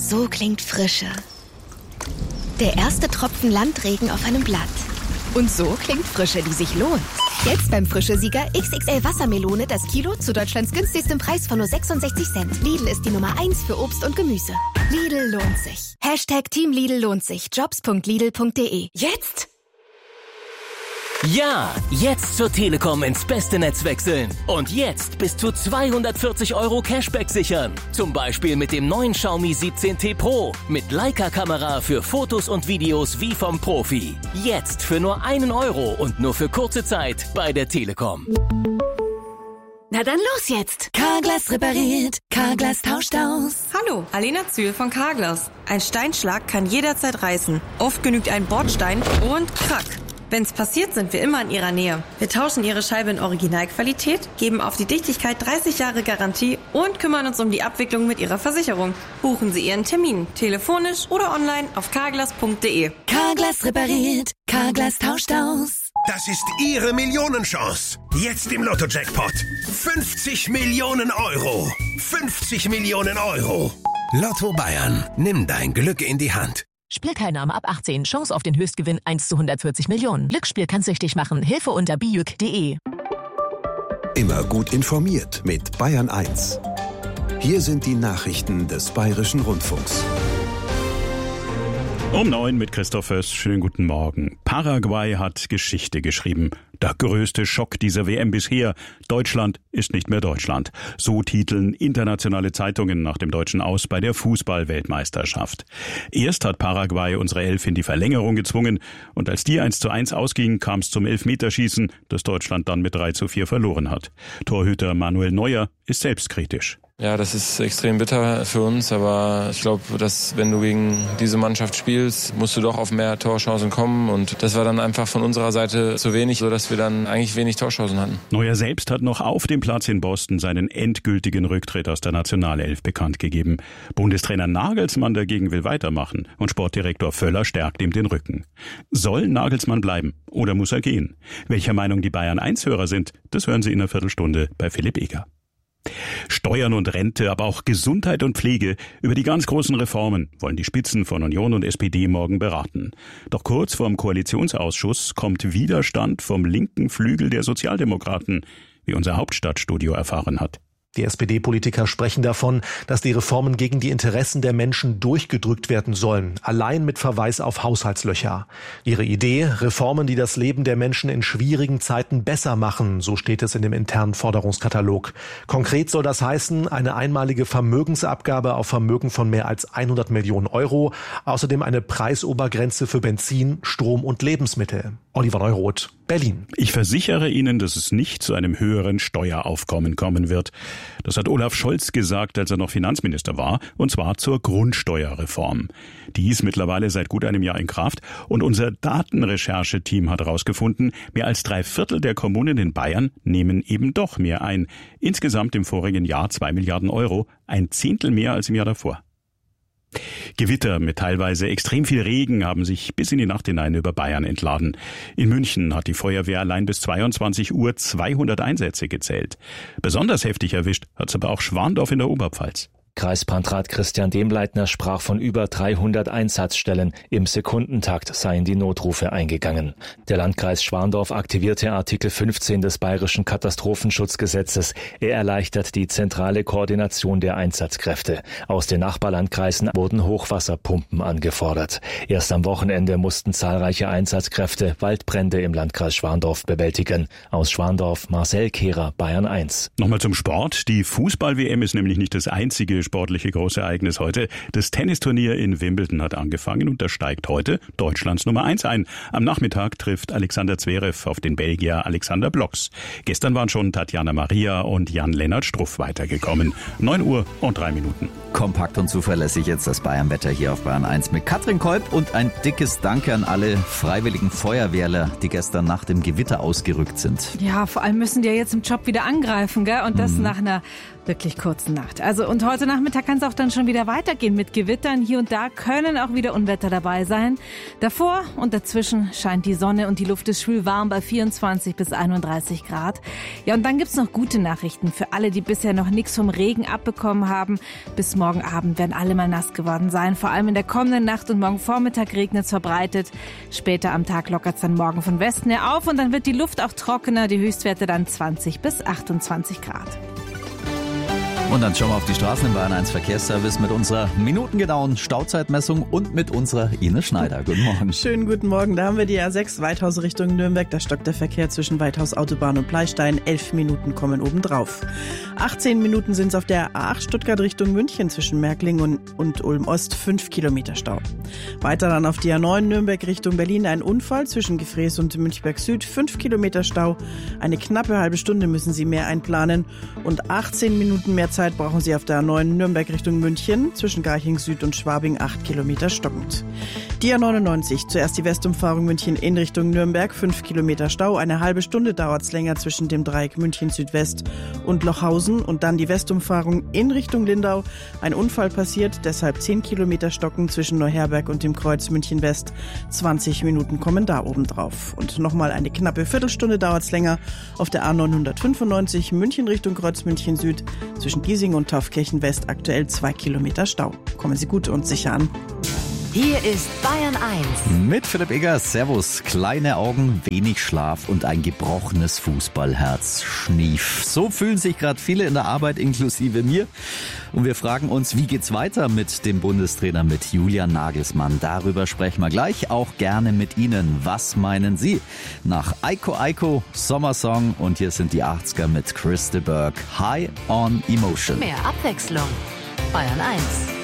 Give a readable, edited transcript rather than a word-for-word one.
So klingt Frische. Der erste Tropfen Landregen auf einem Blatt. Und so klingt Frische, die sich lohnt. Jetzt beim Frische-Sieger XXL Wassermelone das Kilo zu Deutschlands günstigstem Preis von nur 66 Cent. Lidl ist die Nummer 1 für Obst und Gemüse. Lidl lohnt sich. Team Lidl lohnt sich. Jobs.lidl.de. Jetzt? Ja, jetzt zur Telekom ins beste Netz wechseln. Und jetzt bis zu 240 € Cashback sichern. Zum Beispiel mit dem neuen Xiaomi 17T Pro. Mit Leica-Kamera für Fotos und Videos wie vom Profi. Jetzt für nur 1 € und nur für kurze Zeit bei der Telekom. Na dann los jetzt. Carglass repariert, Carglass tauscht aus. Hallo, Alena Zühl von Carglass. Ein Steinschlag kann jederzeit reißen. Oft genügt ein Bordstein und krack. Wenn's passiert, sind wir immer in Ihrer Nähe. Wir tauschen Ihre Scheibe in Originalqualität, geben auf die Dichtigkeit 30 Jahre Garantie und kümmern uns um die Abwicklung mit Ihrer Versicherung. Buchen Sie Ihren Termin, telefonisch oder online auf carglass.de. Carglass repariert, Carglass tauscht aus. Das ist Ihre Millionenchance. Jetzt im Lotto-Jackpot. 50 Millionen €. 50 Millionen €. Lotto Bayern. Nimm dein Glück in die Hand. Spielteilnahme ab 18. Chance auf den Höchstgewinn 1 zu 140 Millionen. Glücksspiel kann süchtig machen. Hilfe unter bijuk.de. Immer gut informiert mit Bayern 1. Hier sind die Nachrichten des Bayerischen Rundfunks. Um 9 mit Christoph Föß. Schönen guten Morgen. Paraguay hat Geschichte geschrieben. Der größte Schock dieser WM bisher. Deutschland ist nicht mehr Deutschland. So titeln internationale Zeitungen nach dem deutschen Aus bei der Fußball-Weltmeisterschaft. Erst hat Paraguay unsere Elf in die Verlängerung gezwungen und als die 1:1 ausging, kam es zum Elfmeterschießen, das Deutschland dann mit 3:4 verloren hat. Torhüter Manuel Neuer ist selbstkritisch. Ja, das ist extrem bitter für uns, aber ich glaube, dass wenn du gegen diese Mannschaft spielst, musst du doch auf mehr Torchancen kommen und das war dann einfach von unserer Seite zu wenig, sodass wir dann eigentlich wenig Torchancen hatten. Neuer selbst hat noch auf dem Platz in Boston seinen endgültigen Rücktritt aus der Nationalelf bekannt gegeben. Bundestrainer Nagelsmann dagegen will weitermachen und Sportdirektor Völler stärkt ihm den Rücken. Soll Nagelsmann bleiben oder muss er gehen? Welcher Meinung die Bayern-1-Hörer sind, das hören Sie in einer Viertelstunde bei Philipp Eger. Steuern und Rente, aber auch Gesundheit und Pflege. Über die ganz großen Reformen wollen die Spitzen von Union und SPD morgen beraten. Doch kurz vorm Koalitionsausschuss kommt Widerstand vom linken Flügel der Sozialdemokraten, wie unser Hauptstadtstudio erfahren hat. Die SPD-Politiker sprechen davon, dass die Reformen gegen die Interessen der Menschen durchgedrückt werden sollen, allein mit Verweis auf Haushaltslöcher. Ihre Idee, Reformen, die das Leben der Menschen in schwierigen Zeiten besser machen, so steht es in dem internen Forderungskatalog. Konkret soll das heißen, eine einmalige Vermögensabgabe auf Vermögen von mehr als 100 Millionen €, außerdem eine Preisobergrenze für Benzin, Strom und Lebensmittel. Oliver Neuroth, Berlin. Ich versichere Ihnen, dass es nicht zu einem höheren Steueraufkommen kommen wird. Das hat Olaf Scholz gesagt, als er noch Finanzminister war, und zwar zur Grundsteuerreform. Die ist mittlerweile seit gut einem Jahr in Kraft und unser Datenrechercheteam hat herausgefunden, mehr als 3/4 der Kommunen in Bayern nehmen eben doch mehr ein. Insgesamt im vorigen Jahr 2 Milliarden €, ein Zehntel mehr als im Jahr davor. Gewitter mit teilweise extrem viel Regen haben sich bis in die Nacht hinein über Bayern entladen. In München hat die Feuerwehr allein bis 22 Uhr 200 Einsätze gezählt. Besonders heftig erwischt hat es aber auch Schwandorf in der Oberpfalz. Kreispantrat Christian Demleitner sprach von über 300 Einsatzstellen. Im Sekundentakt seien die Notrufe eingegangen. Der Landkreis Schwandorf aktivierte Artikel 15 des Bayerischen Katastrophenschutzgesetzes. Er erleichtert die zentrale Koordination der Einsatzkräfte. Aus den Nachbarlandkreisen wurden Hochwasserpumpen angefordert. Erst am Wochenende mussten zahlreiche Einsatzkräfte Waldbrände im Landkreis Schwandorf bewältigen. Aus Schwandorf Marcel Kehrer, Bayern 1. Nochmal zum Sport. Die Fußball-WM ist nämlich nicht das einzige sportliche Großereignis heute. Das Tennisturnier in Wimbledon hat angefangen und da steigt heute Deutschlands Nummer 1 ein. Am Nachmittag trifft Alexander Zverev auf den Belgier Alexander Blocks. Gestern waren schon Tatjana Maria und Jan-Lennart Struff weitergekommen. 9 Uhr und 3 Minuten. Kompakt und zuverlässig jetzt das Bayern-Wetter hier auf Bayern 1 mit Katrin Kolb und ein dickes Danke an alle freiwilligen Feuerwehrler, die gestern Nacht im Gewitter ausgerückt sind. Ja, vor allem müssen die ja jetzt im Job wieder angreifen, gell? Und das nach einer wirklich kurzen Nacht. Also und heute Nachmittag kann es auch dann schon wieder weitergehen mit Gewittern. Hier und da können auch wieder Unwetter dabei sein. Davor und dazwischen scheint die Sonne und die Luft ist schwül warm bei 24 bis 31 Grad. Ja, und dann gibt's noch gute Nachrichten für alle, die bisher noch nichts vom Regen abbekommen haben. Bis morgen Abend werden alle mal nass geworden sein. Vor allem in der kommenden Nacht und morgen Vormittag regnet es verbreitet. Später am Tag lockert es dann morgen von Westen her auf und dann wird die Luft auch trockener. Die Höchstwerte dann 20 bis 28 Grad. Und dann schauen wir auf die Straßen im Bayern 1 Verkehrsservice mit unserer minutengenauen Stauzeitmessung und mit unserer Ines Schneider. Guten Morgen. Schönen guten Morgen. Da haben wir die A6 Weithaus Richtung Nürnberg. Da stockt der Verkehr zwischen Weithaus Autobahn und Pleistein. 11 Minuten kommen obendrauf. 18 Minuten sind es auf der A8 Stuttgart Richtung München zwischen Märklingen und Ulm-Ost. 5 Kilometer Stau. Weiter dann auf die A9 Nürnberg Richtung Berlin. Ein Unfall zwischen Gefrees und Münchberg Süd. 5 Kilometer Stau. Eine knappe halbe Stunde müssen Sie mehr einplanen. Und 18 Minuten mehr Zeit brauchen Sie auf der A9 Nürnberg Richtung München, zwischen Garching Süd und Schwabing 8 Kilometer stockend. Die A99, zuerst die Westumfahrung München in Richtung Nürnberg, 5 Kilometer Stau, eine halbe Stunde dauert es länger zwischen dem Dreieck München Südwest und Lochhausen und dann die Westumfahrung in Richtung Lindau. Ein Unfall passiert, deshalb 10 Kilometer stocken zwischen Neuherberg und dem Kreuz München West. 20 Minuten kommen da oben drauf. Und nochmal eine knappe Viertelstunde dauert es länger auf der A995 München Richtung Kreuz München Süd, zwischen Giesing und Taufkirchen West aktuell 2 Kilometer Stau. Kommen Sie gut und sicher an. Hier ist Bayern 1. Mit Philipp Egger. Servus. Kleine Augen, wenig Schlaf und ein gebrochenes Fußballherz. Schnief. So fühlen sich gerade viele in der Arbeit, inklusive mir. Und wir fragen uns, wie geht's weiter mit dem Bundestrainer, mit Julian Nagelsmann? Darüber sprechen wir gleich, auch gerne mit Ihnen. Was meinen Sie? Nach Aiko Aiko, Sommersong und hier sind die 80er mit Chris de Burgh. High on Emotion. Mehr Abwechslung. Bayern 1.